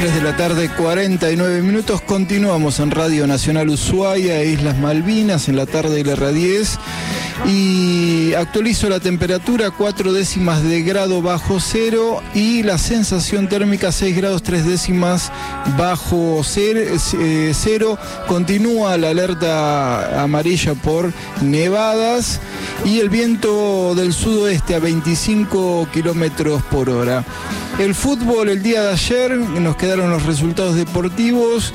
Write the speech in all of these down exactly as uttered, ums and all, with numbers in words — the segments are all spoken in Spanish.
tres de la tarde, cuarenta y nueve minutos. Continuamos en Radio Nacional Ushuaia, Islas Malvinas, en la tarde de la R A diez. Y actualizo la temperatura, cuatro décimas de grado bajo cero, y la sensación térmica seis grados tres décimas bajo cero. Continúa la alerta amarilla por nevadas y el viento del sudoeste a veinticinco kilómetros por hora. El fútbol, el día de ayer nos quedaron los resultados deportivos.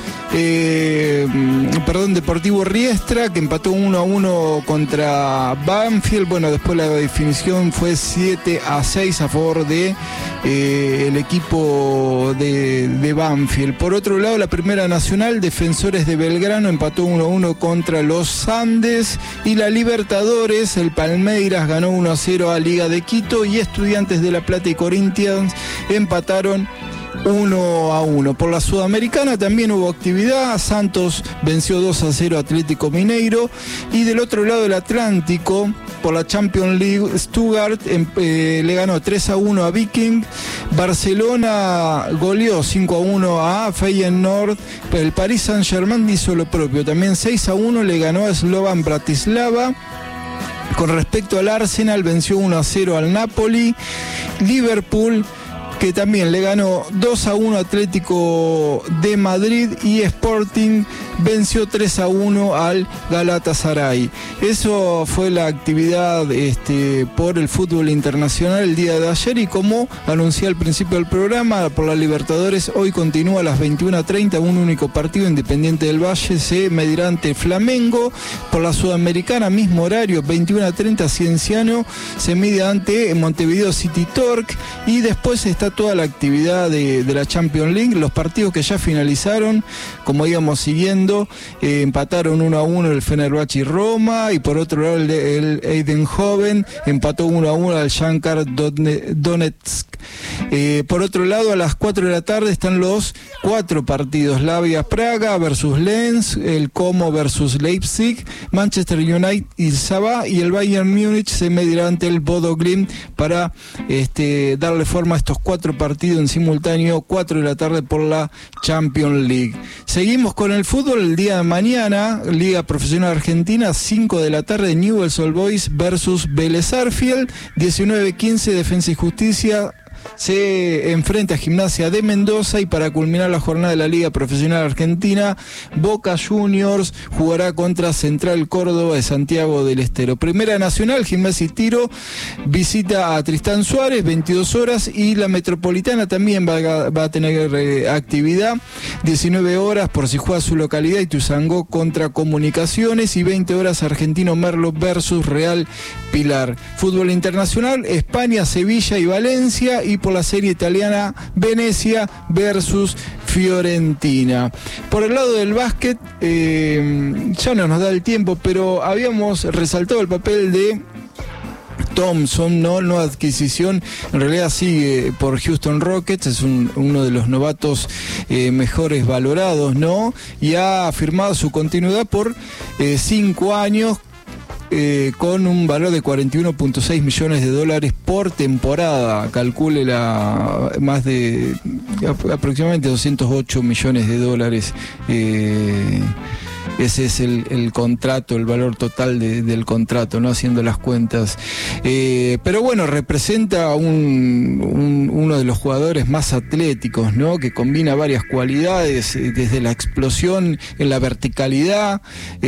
Eh, perdón, Deportivo Riestra, que empató uno a uno contra Banfield. Bueno, después la definición fue siete a seis a favor de eh, el equipo de, de Banfield. Por otro lado, la Primera Nacional, Defensores de Belgrano, empató uno a uno contra los Andes. Y la Libertadores, el Palmeiras ganó uno a cero a Liga de Quito, y Estudiantes de La Plata y Corinthians empataron uno a uno. Por la Sudamericana también hubo actividad. Santos venció dos a cero a Atlético Mineiro. Y del otro lado del Atlántico, por la Champions League, Stuttgart eh, le ganó tres a uno a Viking. Barcelona goleó cinco a uno a Feyenoord. El Paris Saint-Germain hizo lo propio, también seis a uno le ganó a Slovan Bratislava. Con respecto al Arsenal, venció uno a cero al Napoli. Liverpool, que también le ganó dos a uno Atlético de Madrid, y Sporting venció tres a uno al Galatasaray. Eso fue la actividad este, por el fútbol internacional el día de ayer, y como anuncié al principio del programa, por la Libertadores hoy continúa a las veintiuna treinta, un único partido. Independiente del Valle se medirá ante Flamengo. Por la Sudamericana, mismo horario, veintiuna treinta, Cienciano se mide ante Montevideo City Torque, y después está toda la actividad de, de la Champions League. Los partidos que ya finalizaron, como íbamos siguiendo, eh, empataron uno a uno el Fenerbahce y Roma, y por otro lado el, el Eindhoven empató uno a uno al Shakhtar Donetsk. Eh, por otro lado, a las cuatro de la tarde están los cuatro partidos: Slavia Praga versus Lens, el Como versus Leipzig, Manchester United y Sabah, y el Bayern Múnich se medirá ante el Bodo Glimt para este, darle forma a estos cuatro partidos en simultáneo, cuatro de la tarde por la Champions League. Seguimos con el fútbol. El día de mañana, Liga Profesional Argentina, cinco de la tarde, Newell's Old Boys versus Vélez Sarsfield. diecinueve quince, Defensa y Justicia se enfrenta a Gimnasia de Mendoza, y para culminar la jornada de la Liga Profesional Argentina, Boca Juniors jugará contra Central Córdoba de Santiago del Estero. Primera Nacional, Gimnasia y Tiro visita a Tristán Suárez, veintidós horas, y la Metropolitana también va a, va a tener eh, actividad, diecinueve horas por si juega su localidad, Ituzaingó contra Comunicaciones, y veinte horas Argentino Merlo versus Real Pilar. Fútbol internacional, España, Sevilla y Valencia, y por la serie italiana, Venecia versus Fiorentina. Por el lado del básquet, eh, ya no nos da el tiempo, pero habíamos resaltado el papel de Thompson, no, no adquisición, en realidad sigue por Houston Rockets, es un, uno de los novatos eh, mejores valorados, ¿no? Y ha firmado su continuidad por eh, cinco años, Eh, con un valor de cuarenta y uno punto seis millones de dólares por temporada. Calcule la más de aproximadamente doscientos ocho millones de dólares. Eh, ese es el, el contrato, el valor total de, del contrato, no haciendo las cuentas. Eh, pero bueno, representa un, un, uno de los jugadores más atléticos, ¿no? Que combina varias cualidades, eh, desde la explosión en la verticalidad.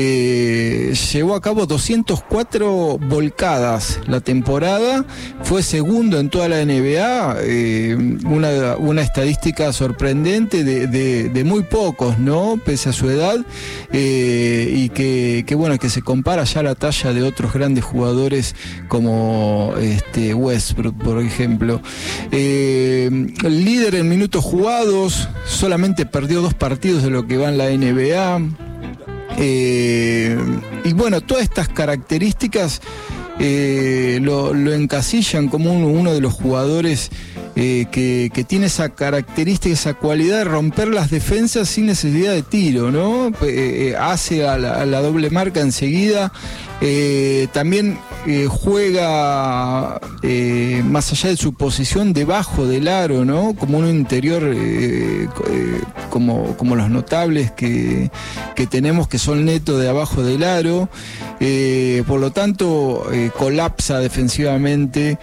Eh, llevó a cabo doscientas cuatro volcadas la temporada, fue segundo en toda la N B A, eh, una, una estadística sorprendente de, de, de muy pocos, ¿no? Pese a su edad. Eh, y que, que bueno, que se compara ya a la talla de otros grandes jugadores como este Westbrook, por ejemplo. Eh, el líder en minutos jugados, solamente perdió dos partidos de lo que va en la N B A. Eh, y bueno, todas estas características eh, lo, lo encasillan como uno, uno de los jugadores eh, que, que tiene esa característica, esa cualidad de romper las defensas sin necesidad de tiro, ¿no? Eh, hace a la, a la doble marca enseguida. Eh, también eh, juega eh, más allá de su posición debajo del aro, ¿no? Como un interior eh, eh, como, como los notables que, que tenemos, que son netos de abajo del aro. Eh, por lo tanto eh, colapsa defensivamente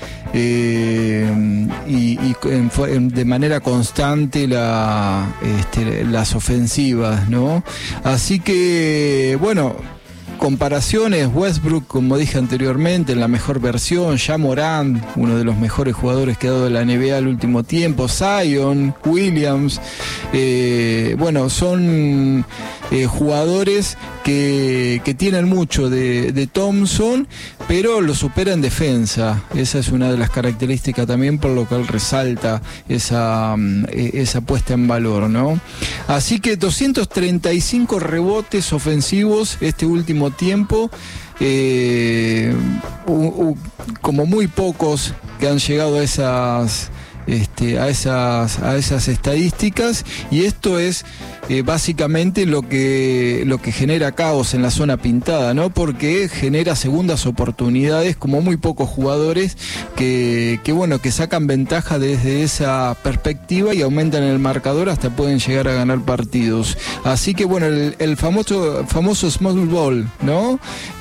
eh, y, y en, de manera constante la, este, las ofensivas, ¿no? Así que bueno, comparaciones: Westbrook, como dije anteriormente, en la mejor versión; Ja Morant, uno de los mejores jugadores que ha dado la N B A al último tiempo; Zion, Williams, eh, bueno, son eh, jugadores que, que tienen mucho de, de Thompson, pero lo supera en defensa. Esa es una de las características también por lo cual resalta esa, esa puesta en valor, ¿no? Así que doscientos treinta y cinco rebotes ofensivos este último tiempo, eh, u, u, como muy pocos que han llegado a esas Este, a esas a esas estadísticas, y esto es eh, básicamente lo que lo que genera caos en la zona pintada, ¿no? Porque genera segundas oportunidades como muy pocos jugadores que, que bueno, que sacan ventaja desde esa perspectiva y aumentan el marcador hasta pueden llegar a ganar partidos. Así que bueno, el, el famoso famoso small ball, ¿no?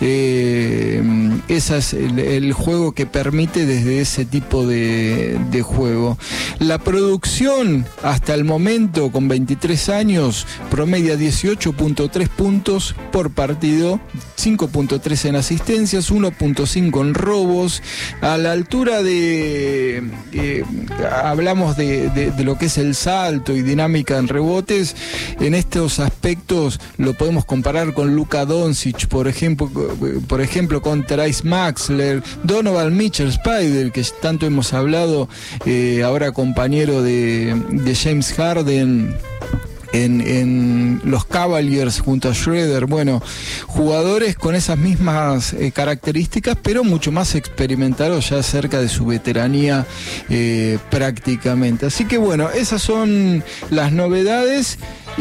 Eh, ese es el, el juego que permite desde ese tipo de, de juego. La producción hasta el momento, con veintitrés años, promedia dieciocho punto tres puntos por partido, cinco punto tres en asistencias, uno punto cinco en robos. A la altura de eh, hablamos de, de, de lo que es el salto y dinámica en rebotes. En estos aspectos lo podemos comparar con Luka Doncic, por ejemplo, por ejemplo con Therese Maxler, Donovan Mitchell-Spider, que tanto hemos hablado, eh, ahora compañero de, de James Harden En, en los Cavaliers junto a Schroeder. Bueno, jugadores con esas mismas eh, características, pero mucho más experimentados ya cerca de su veteranía eh, prácticamente. Así que bueno, esas son las novedades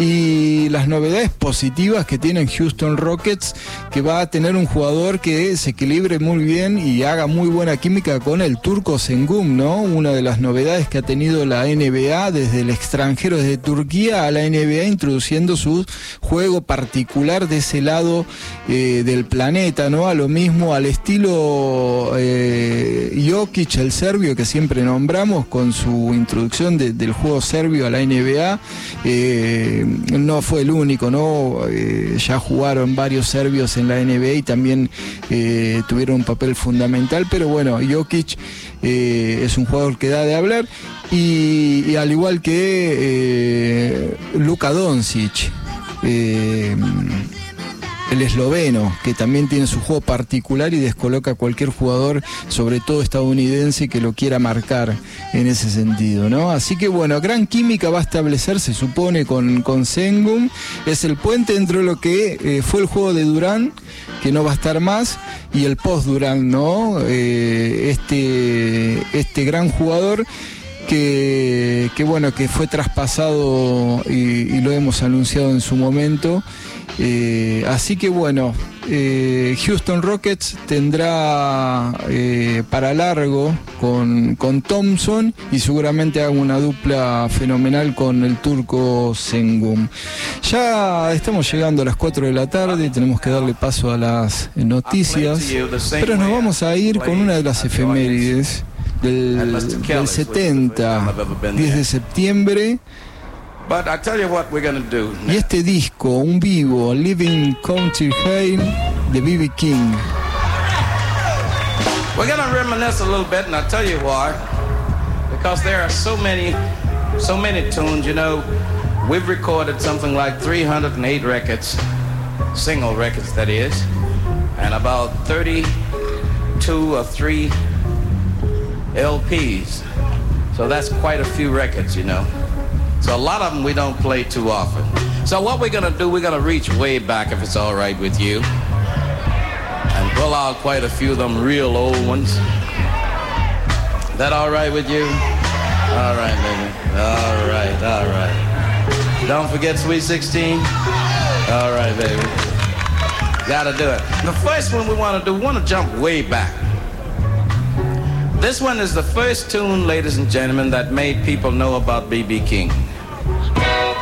y las novedades positivas que tienen Houston Rockets, que va a tener un jugador que se equilibre muy bien y haga muy buena química con el turco Sengun, ¿no? Una de las novedades que ha tenido la N B A desde el extranjero, desde Turquía a la N B A, introduciendo su juego particular de ese lado eh, del planeta, ¿no? A lo mismo, al estilo eh, Jokic, el serbio que siempre nombramos, con su introducción de, del juego serbio a la N B A. Eh, no fue el único, ¿no? Eh, ya jugaron varios serbios en la N B A y también eh, tuvieron un papel fundamental, pero bueno, Jokic eh, es un jugador que da de hablar, y, y al igual que eh, Luka Doncic, eh, el esloveno, que también tiene su juego particular y descoloca a cualquier jugador, sobre todo estadounidense, que lo quiera marcar en ese sentido, ¿no? Así que bueno, gran química va a establecer, se supone, con, con Sengun. Es el puente entre lo que eh, fue el juego de Durant, que no va a estar más, y el post-Durant, ¿no? Eh, este, este gran jugador que, que bueno, que fue traspasado y, y lo hemos anunciado en su momento. Eh, así que bueno, eh, Houston Rockets tendrá eh, para largo con, con Thompson, y seguramente haga una dupla fenomenal con el turco Sengun. Ya estamos llegando a las cuatro de la tarde y tenemos que darle paso a las noticias, pero nos vamos a ir con una de las efemérides del, del setenta, diez de septiembre. But I tell you what we're gonna do. Y este disco, un vivo, Living Country Hale, de B B King. We're gonna reminisce a little bit, and I'll tell you why. Because there are so many, so many tunes. You know, we've recorded something like three hundred eight records, single records that is, and about thirty-two or three L Ps. So that's quite a few records, you know. So a lot of them we don't play too often. So what we're gonna do, we're gonna reach way back, if it's all right with you, and pull out quite a few of them real old ones. That all right with you? All right, baby. All right, all right. Don't forget Sweet sixteen. All right, baby. Gotta do it. The first one we want to do, we want to jump way back. This one is the first tune, ladies and gentlemen, that made people know about B B King.